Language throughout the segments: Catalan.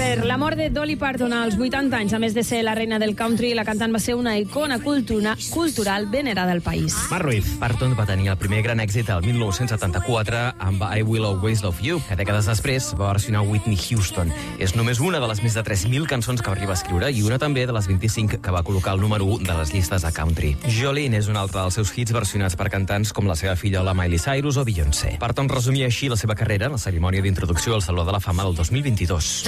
La mort de Dolly Parton als 80 anys, a més de ser la reina del country, la cantant va ser una icona cultural venerada al país. Marc Ruiz. Parton va tenir el primer gran èxit el 1974 amb I Will Always Love You, que dècades després va versionar Whitney Houston. És només una de les més de 3.000 cançons que va arribar a escriure i una també de les 25 que va col·locar el número 1 de les llistes de country. Jolene és un altre dels seus hits versionats per cantants com la seva filla la Miley Cyrus o Beyoncé. Parton resumia així la seva carrera en la cerimònia d'introducció al Saló de la Fama del 2022.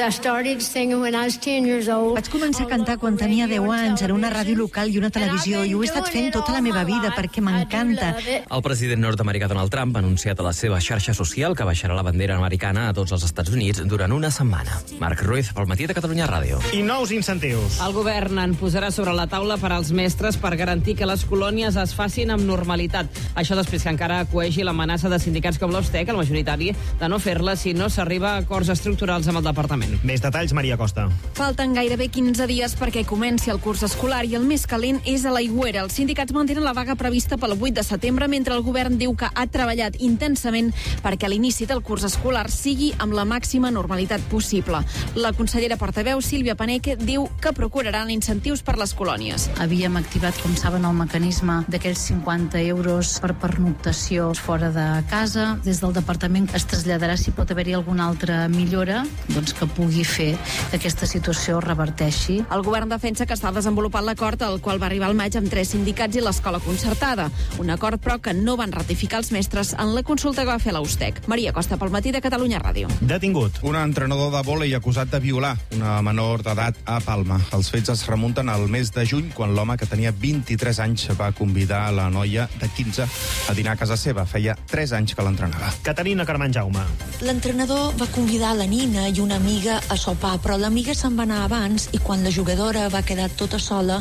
Vaig començar a cantar quan tenia 10 anys en una ràdio local i una televisió i ho he estat fent tota la meva vida perquè m'encanta. El president nord-americà Donald Trump ha anunciat a la seva xarxa social que baixarà la bandera americana a tots els Estats Units durant una setmana. Marc Ruiz, pel Matí de Catalunya Ràdio. I nous incentius. El govern en posarà sobre la taula per als mestres per garantir que les colònies es facin amb normalitat. Això després que encara coegi l'amenaça de sindicats com l'Ostec, el majoritari, de no fer-la si no s'arriba a acords estructurals amb el departament. Més detalls, Maria Costa. Falten gairebé 15 dies perquè comenci el curs escolar i el més calent és a l'Aigüera. Els sindicats mantenen la vaga prevista pel 8 de setembre, mentre el govern diu que ha treballat intensament perquè l'inici del curs escolar sigui amb la màxima normalitat possible. La consellera portaveu, Sílvia Paneque, diu que procuraran incentius per les colònies. Havíem activat, com saben, el mecanisme d'aquells 50 euros per pernoctació fora de casa. Des del departament es traslladarà si pot haver-hi alguna altra millora que pugui fer que aquesta situació reverteixi. El govern defensa que està desenvolupant l'acord al qual va arribar al maig amb 3 sindicats i l'escola concertada. Un acord, però, que no van ratificar els mestres en la consulta que va fer l'Ustec. Maria Costa, pel Matí de Catalunya Ràdio. Detingut. Un entrenador de vòlei acusat de violar una menor d'edat a Palma. Els fets es remunten al mes de juny, quan l'home, que tenia 23 anys, va convidar la noia de 15 a dinar a casa seva. Feia 3 anys que l'entrenava. Caterina Carmen Jaume. L'entrenador va convidar la Nina i una amiga a sopar, però l'amiga se'n va anar abans i quan la jugadora va quedar tota sola